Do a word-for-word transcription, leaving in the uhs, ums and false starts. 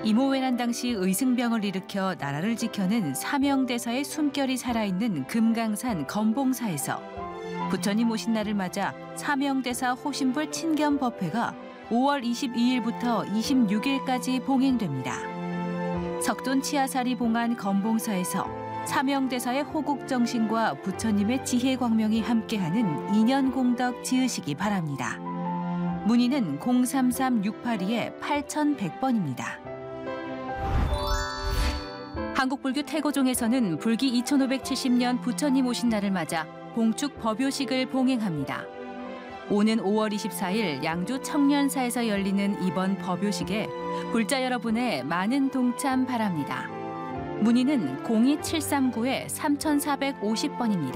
이모회란 당시 의승병을 일으켜 나라를 지켜낸 사명대사의 숨결이 살아있는 금강산 검봉사에서 부처님 오신 날을 맞아 사명대사 호신불 친견법회가 오월 이십이일부터 이십육일까지 봉행됩니다. 석돈 치아사리 봉안 검봉사에서 사명대사의 호국정신과 부처님의 지혜광명이 함께하는 인연공덕 지으시기 바랍니다. 문의는 공삼삼 육팔이 팔천백 번입니다. 한국불교 태고종에서는 불기 이천오백칠십년 부처님 오신 날을 맞아 봉축 법요식을 봉행합니다. 오는 오월 이십사일 양주 청년사에서 열리는 이번 법요식에 불자 여러분의 많은 동참 바랍니다. 문의는 공이 칠삼구 삼사오십 번입니다.